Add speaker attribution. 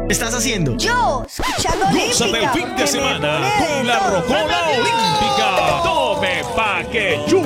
Speaker 1: ¿Qué estás haciendo?
Speaker 2: Yo, escuchando
Speaker 3: Goza del
Speaker 2: Olímpica,
Speaker 3: fin de
Speaker 2: que me
Speaker 3: semana
Speaker 2: pone de
Speaker 3: con la
Speaker 2: todo.
Speaker 3: Rocola Olímpica. Tome pa' que